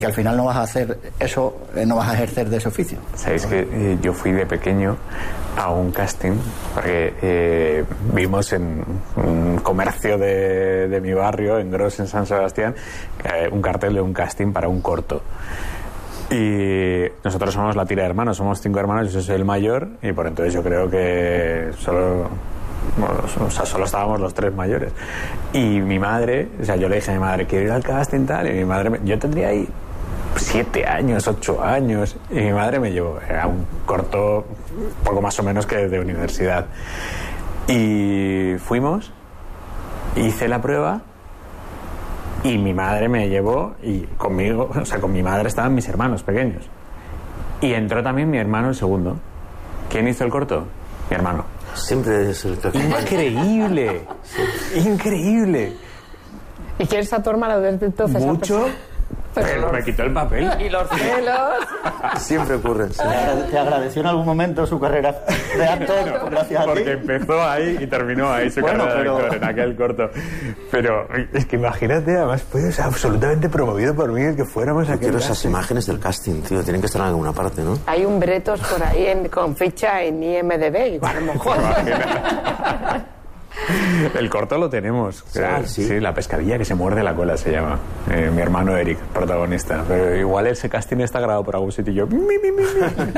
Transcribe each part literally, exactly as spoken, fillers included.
que al final no vas a hacer eso, no vas a ejercer de ese oficio. Sabéis que eh, yo fui de pequeño a un casting porque eh, vimos en un comercio de, de mi barrio, en Gros, en San Sebastián, eh, un cartel de un casting para un corto. Y nosotros somos la tira de hermanos, somos cinco hermanos, yo soy el mayor y por entonces yo creo que solo, bueno, o sea, solo estábamos los tres mayores. Y mi madre, o sea, yo le dije a mi madre, quiero ir al casting tal, y mi madre, me, yo tendría ahí siete años, ocho años, y mi madre me llevó, era un corto poco más o menos que de universidad. Y fuimos, hice la prueba y mi madre me llevó y conmigo, o sea, con mi madre estaban mis hermanos pequeños. Y entró también mi hermano el segundo. ¿Quién hizo el corto? Mi hermano. Siempre es el que... Increíble, increíble. ¿Y quién está tu hermano desde entonces? Mucho. Pero me quitó el papel. Y los celos. Siempre ocurren. Sí. ¿Te agradeció en algún momento su carrera de actor? Gracias a ti. Porque empezó ahí y terminó ahí su bueno, carrera pero... de actor en aquel corto. Pero es que imagínate, además fue absolutamente promovido por mí el que fuéramos a aquel quiero casting. Esas imágenes del casting, tío, tienen que estar en alguna parte, ¿no? Hay un Bretos por ahí en, con ficha en I M D B, a lo mejor. El corto lo tenemos. Ah, ¿sí? Sí, la pescadilla que se muerde la cola se llama. Eh, mi hermano Eric, protagonista. Pero igual ese casting está grabado por algún sitio y yo... Mi, mi, mi, mi.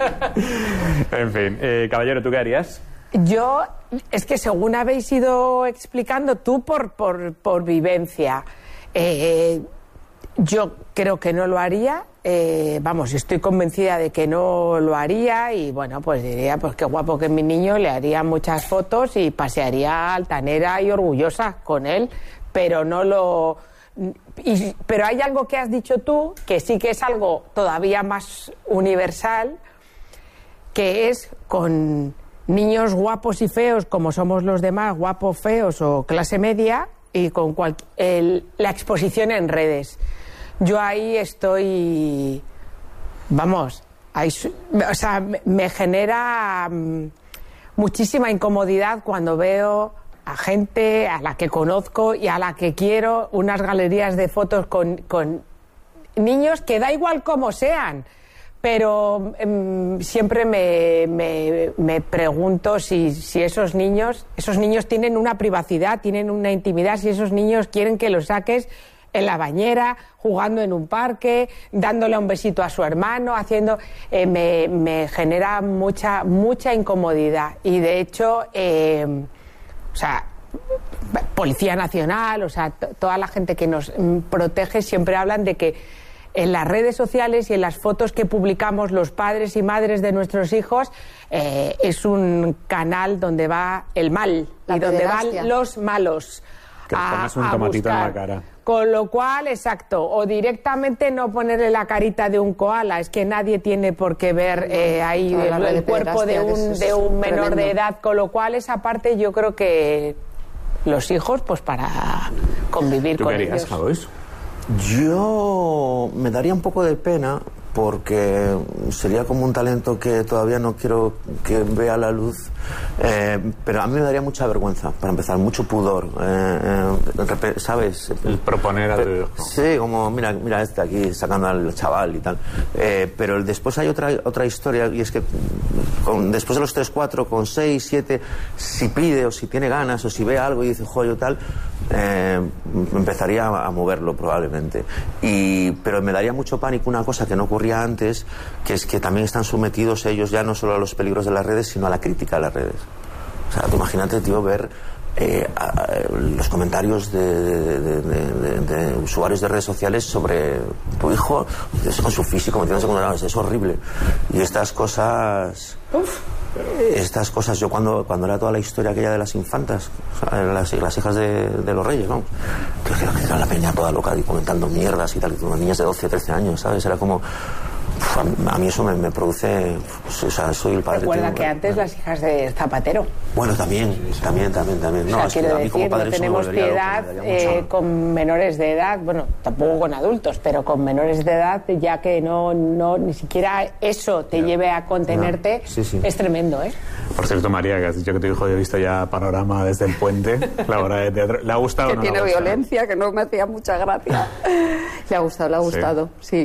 En fin, eh, caballero, ¿tú qué harías? Yo, es que según habéis ido explicando, tú por, por, por vivencia, eh, yo creo que no lo haría. Eh, vamos, estoy convencida de que no lo haría y bueno, pues diría, pues qué guapo que mi niño, le haría muchas fotos y pasearía altanera y orgullosa con él, pero no lo... Y, pero hay algo que has dicho tú, que sí que es algo todavía más universal, que es con niños guapos y feos, como somos los demás, guapos, feos o clase media, y con cual, el, la exposición en redes. Yo ahí estoy, vamos, ahí, o sea, me, me genera um, muchísima incomodidad cuando veo a gente a la que conozco y a la que quiero unas galerías de fotos con, con niños que da igual cómo sean, pero um, siempre me, me, me pregunto si, si esos niños, esos niños tienen una privacidad, tienen una intimidad, si esos niños quieren que los saques en la bañera, jugando en un parque, dándole un besito a su hermano, haciendo... Eh, me, me genera mucha, mucha incomodidad. Y de hecho, eh, o sea, Policía Nacional, o sea, t- toda la gente que nos mm, protege siempre hablan de que en las redes sociales y en las fotos que publicamos los padres y madres de nuestros hijos eh, es un canal donde va el mal La y donde pederastia. van los malos. Que a, pongas un a tomatito en buscar. la cara. Con lo cual, exacto, o directamente no ponerle la carita de un koala, es que nadie tiene por qué ver eh, ahí Toda la el, red el de cuerpo de pederastia, un, que eso de es un menor tremendo. de edad, con lo cual esa parte yo creo que los hijos, pues para convivir ¿Tú con qué harías, ellos. Javois? Yo me daría un poco de pena porque sería como un talento que todavía no quiero que vea la luz, eh, pero a mí me daría mucha vergüenza, para empezar, mucho pudor, eh, eh, ¿sabes? El proponer a tu hijo. Sí, como mira, mira este aquí sacando al chaval y tal, eh, pero después hay otra otra historia y es que con, después de los tres, cuatro, con seis, siete, si pide o si tiene ganas o si ve algo y dice joyo tal, eh, empezaría a moverlo probablemente, y, pero me daría mucho pánico una cosa que no ocurría antes, que es que también están sometidos ellos ya no solo a los peligros de las redes, sino a la crítica de las redes. O sea, tú imagínate, tío, ver eh, a, a, los comentarios de, de, de, de, de, de usuarios de redes sociales sobre tu hijo, con su físico, metiéndose con el... es horrible. Y estas cosas... Uf. Estas cosas, yo cuando, cuando era toda la historia aquella de las infantas, o sea, las, las hijas de, de los reyes, vamos, que era la peña toda loca y comentando mierdas y tal, y unas niñas de doce, trece años, ¿sabes? Era como... a mí eso me, me produce, o sea, soy el padre. Recuerda tengo, que antes las hijas de Zapatero. Bueno, también, también, también, también. No, o sea, es que quiero a mí como decir, padre no eso me tenemos volvería piedad loco, me daría eh, mucha- con menores de edad, bueno, tampoco con adultos, pero con menores de edad, ya que no, no ni siquiera eso te Ya. lleve a contenerte, Ya. Sí, sí. es tremendo, ¿eh? Por cierto, María, que has dicho que tu hijo, he visto ya Panorama desde el puente, la obra de teatro. ¿Le ha gustado Que o no le ha tiene gustado? violencia, que no me hacía mucha gracia. Le ha gustado, le ha Sí. gustado, sí.